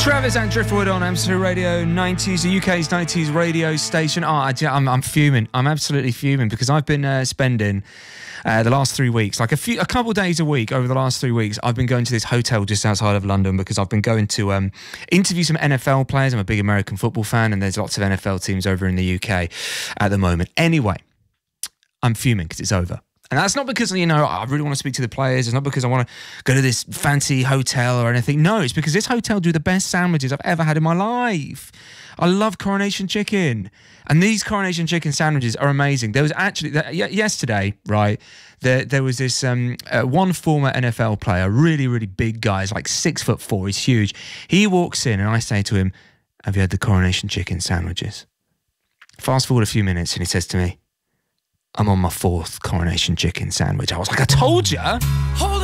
Travis and Driftwood on Amsterdam Radio 90s, the UK's 90s radio station. I'm fuming. I'm absolutely fuming because I've been spending the last 3 weeks, like a couple days a week over the last 3 weeks. I've been going to this hotel just outside of London because I've been going to interview some NFL players. I'm a big American football fan, and there's lots of NFL teams over in the UK at the moment. Anyway, I'm fuming because it's over. And that's not because, you know, I really want to speak to the players. It's not because I want to go to this fancy hotel or anything. No, it's because this hotel do the best sandwiches I've ever had in my life. I love Coronation Chicken. And these Coronation Chicken sandwiches are amazing. There was actually, yesterday, right, there was this one former NFL player, really, really big guy. He's like 6'4", he's huge. He walks in and I say to him, "Have you had the Coronation Chicken sandwiches?" Fast forward a few minutes and he says to me, "I'm on my 4th Coronation Chicken sandwich." I was like, "I told you." Hold